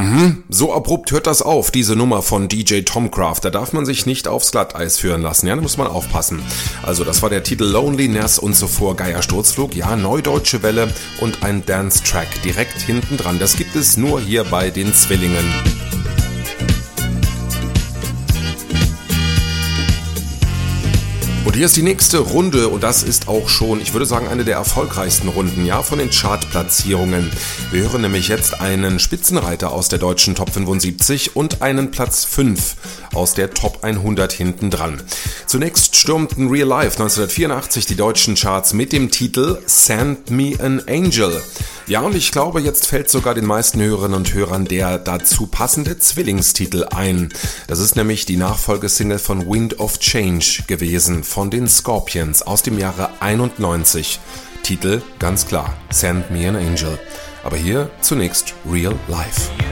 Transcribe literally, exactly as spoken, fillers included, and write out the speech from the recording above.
Mhm, so abrupt hört das auf, diese Nummer von D J Tomcraft. Da darf man sich nicht aufs Glatteis führen lassen, ja, da muss man aufpassen. Also das war der Titel Loneliness und zuvor Geier Sturzflug, ja, Neudeutsche Welle und ein Dance-Track direkt hinten dran. Das gibt es nur hier bei den Zwillingen. Und hier ist die nächste Runde und das ist auch schon, ich würde sagen, eine der erfolgreichsten Runden, ja, von den Chartplatzierungen. Wir hören nämlich jetzt einen Spitzenreiter aus der deutschen Top fünfundsiebzig und einen Platz fünf aus der Top hundert hinten dran. Zunächst stürmten Real Life neunzehnhundertvierundachtzig die deutschen Charts mit dem Titel Send Me an Angel. Ja, und ich glaube, jetzt fällt sogar den meisten Hörerinnen und Hörern der dazu passende Zwillingstitel ein. Das ist nämlich die Nachfolgesingle von Wind of Change gewesen, von den Scorpions aus dem Jahre einundneunzig. Titel ganz klar, Send Me an Angel. Aber hier zunächst Real Life.